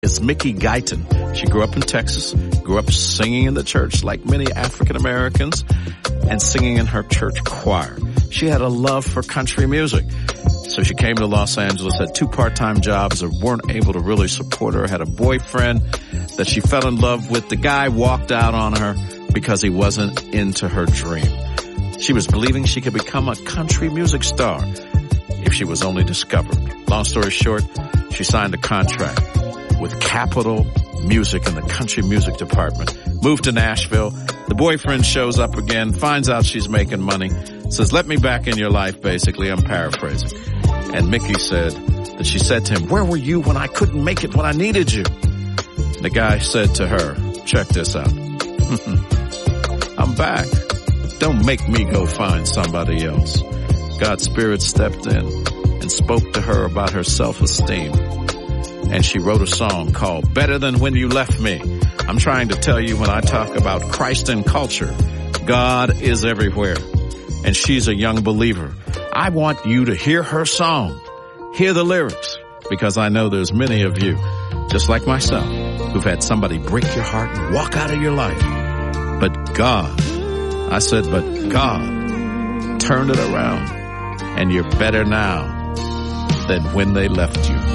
It's Mickey Guyton. She grew up in Texas, grew up singing in the church like many African Americans and singing in her church choir. She had a love for country music. So she came to Los Angeles, had 2 part-time jobs that weren't able to really support her, had a boyfriend that she fell in love with. The guy walked out on her because he wasn't into her dream. She was believing she could become a country music star if she was only discovered. Long story short, she signed a contract with Capitol Music in the country music department. Moved to Nashville. The boyfriend shows up again, finds out she's making money, says, let me back in your life, basically. I'm paraphrasing. And Mickey said that she said to him, where were you when I couldn't make it when I needed you? The guy said to her, check this out. I'm back. Don't make me go find somebody else. God's Spirit stepped in and spoke to her about her self-esteem. And she wrote a song called Better Than When You Left Me. I'm trying to tell you, when I talk about Christ and culture, God is everywhere. And she's a young believer. I want you to hear her song, hear the lyrics, because I know there's many of you, just like myself, who've had somebody break your heart and walk out of your life. But God, I said, but God turned it around, and you're better now than when they left you.